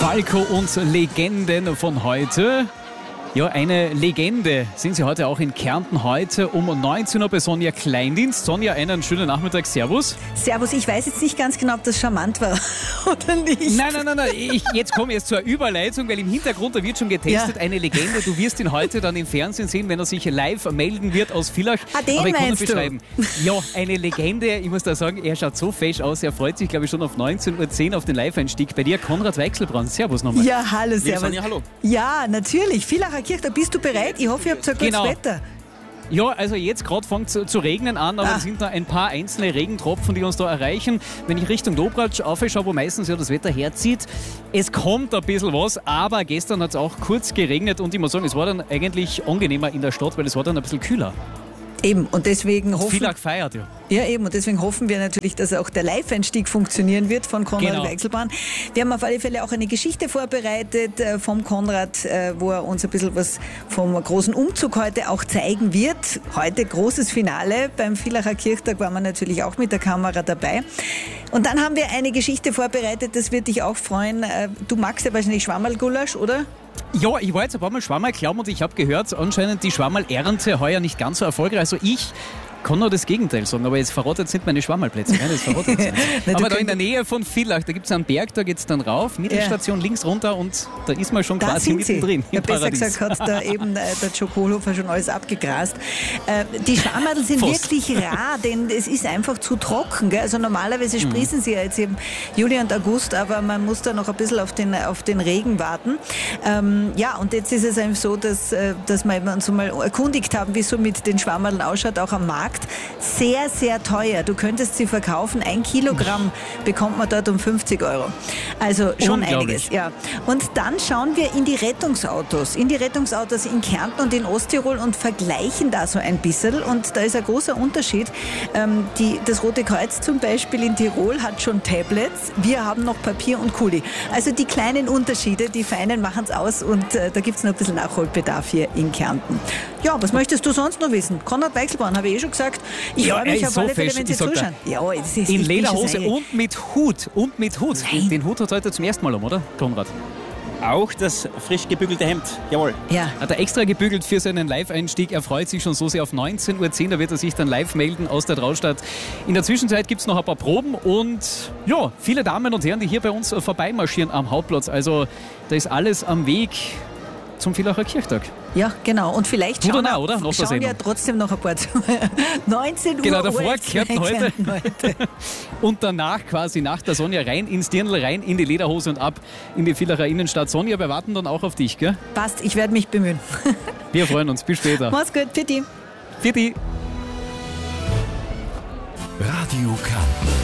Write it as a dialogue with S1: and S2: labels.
S1: Falco und Legenden von heute. Ja, eine Legende sind Sie heute auch in Kärnten. Heute um 19 Uhr bei Sonja Kleindienst. Sonja, einen schönen Nachmittag. Servus.
S2: Servus, ich weiß jetzt nicht ganz genau, ob das charmant war oder nicht.
S1: Nein. Jetzt komme ich zur Überleitung, weil im Hintergrund, da wird schon getestet, eine Legende. Du wirst ihn heute dann im Fernsehen sehen, wenn er sich live melden wird aus Villach.
S2: Den
S1: aber ich kann ihn
S2: meinst
S1: beschreiben. Ja, eine Legende. Ich muss da sagen, er schaut so fesch aus. Er freut sich, glaube ich, schon auf 19.10 Uhr auf den Live-Einstieg. Bei dir, Konrad Weichselbraun. Servus nochmal.
S2: Ja, hallo, servus.
S1: Sonja, hallo.
S2: Ja, natürlich. Villacher Kirche, bist du bereit? Ich hoffe, ihr habt so ein gutes Wetter.
S1: Ja, also jetzt gerade fängt es zu regnen an, aber es sind da ein paar einzelne Regentropfen, die uns da erreichen. Wenn ich Richtung Dobratsch aufschaue, wo meistens ja das Wetter herzieht, es kommt ein bisschen was, aber gestern hat es auch kurz geregnet und ich muss sagen, es war dann eigentlich angenehmer in der Stadt, weil es war dann ein bisschen kühler.
S2: Eben, und deswegen hoffen...
S1: Villach gefeiert, ja.
S2: Ja, eben, und deswegen hoffen wir natürlich, dass auch der Live-Einstieg funktionieren wird von Konrad Weichselbraun. Wir haben auf alle Fälle auch eine Geschichte vorbereitet vom Konrad, wo er uns ein bisschen was vom großen Umzug heute auch zeigen wird. Heute großes Finale. Beim Villacher Kirchtag waren wir natürlich auch mit der Kamera dabei. Und dann haben wir eine Geschichte vorbereitet, das wird dich auch freuen. Du magst ja wahrscheinlich Schwammerlgulasch, oder?
S1: Ja, ich war jetzt ein paar Mal Schwammerl glauben und ich habe gehört, anscheinend die Schwammerl-Ernte heuer nicht ganz so erfolgreich. Also ich kann nur das Gegenteil sagen, aber jetzt verrate jetzt nicht meine Schwammerlplätze. Nein, das verrate jetzt nicht. Aber da in der Nähe von Villach, da gibt es einen Berg, da geht es dann rauf, Mittelstation links runter und da ist man schon quasi mittendrin im Paradies. Besser gesagt
S2: hat da eben der Joe Kohlhofer schon alles abgegrast. Die Schwammerl sind wirklich rar, denn es ist einfach zu trocken. Gell? Also normalerweise sprießen sie ja jetzt im Juli und August, aber man muss da noch ein bisschen auf den Regen warten. Ja, und jetzt ist es einfach so, dass wir uns mal erkundigt haben, wie es so mit den Schwammerln ausschaut, auch am Markt. Sehr, sehr teuer. Du könntest sie verkaufen. 1 Kilogramm bekommt man dort um 50 Euro. Also schon einiges. Ja. Und dann schauen wir in die Rettungsautos. In in Kärnten und in Osttirol und vergleichen da so ein bisschen. Und da ist ein großer Unterschied. Das Rote Kreuz zum Beispiel in Tirol hat schon Tablets. Wir haben noch Papier und Kuli. Also die kleinen Unterschiede, die feinen machen es aus. Und da gibt es noch ein bisschen Nachholbedarf hier in Kärnten. Ja, was möchtest du sonst noch wissen? Konrad Weichselbraun, habe ich schon gesagt. Ich freue mich auf alle Fälle, wenn Sie zuschauen. Ja, es ist
S1: in Lederhose und mit Hut. Nein. Den Hut hat er heute zum ersten Mal um, oder, Konrad?
S3: Auch das frisch gebügelte Hemd, jawohl.
S1: Ja. Hat er extra gebügelt für seinen Live-Einstieg. Er freut sich schon so sehr auf 19.10 Uhr. Da wird er sich dann live melden aus der Traustad. In der Zwischenzeit gibt es noch ein paar Proben und ja, viele Damen und Herren, die hier bei uns vorbeimarschieren am Hauptplatz. Also da ist alles am Weg zum Villacher Kirchtag.
S2: Ja, genau. Und vielleicht schauen wir trotzdem noch ein paar zu. 19 Uhr.
S1: Genau, davor Kärnten heute. Und danach quasi nach der Sonja rein ins Dirndl, rein in die Lederhose und ab in die Villacher Innenstadt. Sonja, wir warten dann auch auf dich, gell?
S2: Passt, ich werde mich bemühen.
S1: Wir freuen uns. Bis später.
S2: Mach's gut. Pfitti.
S1: Pfitti.
S4: Radio Kärnten.